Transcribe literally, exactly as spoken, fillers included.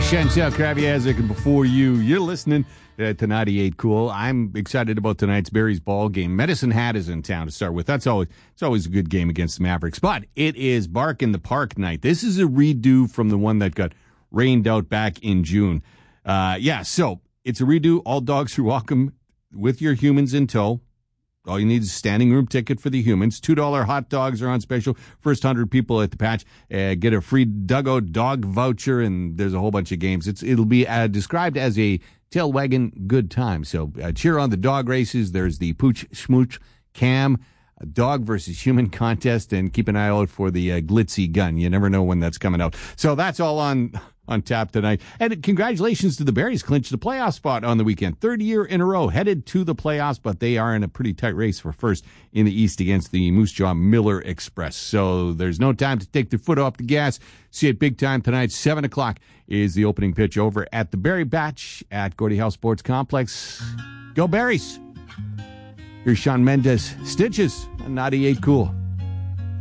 Chantel Kraviazik, and before you, you're listening uh, to ninety-eight Cool. I'm excited about tonight's Barry's ball game. Medicine Hat is in town to start with. That's always it's always a good game against the Mavericks. But it is Bark in the Park night. This is a redo from the one that got rained out back in June. Uh, yeah, so it's a redo. All dogs are welcome with your humans in tow. All you need is a standing room ticket for the humans. two dollars hot dogs are on special. First one hundred people at the patch uh, get a free Dugout dog voucher, and there's a whole bunch of games. It's It'll be uh, described as a tail wagging good time. So uh, cheer on the dog races. There's the Pooch Schmooch Cam dog versus human contest, and keep an eye out for the uh, glitzy gun. You never know when that's coming out. So that's all on on tap tonight. And congratulations to the Berries, clinched the playoff spot on the weekend. Third year in a row, headed to the playoffs, but they are in a pretty tight race for first in the East against the Moose Jaw Miller Express. So there's no time to take their foot off the gas. See it big time tonight. seven o'clock is the opening pitch over at the Berry Batch at Gordie Howe Sports Complex. Go Berries! Here's Shawn Mendes, Stitches, on ninety-eight Cool.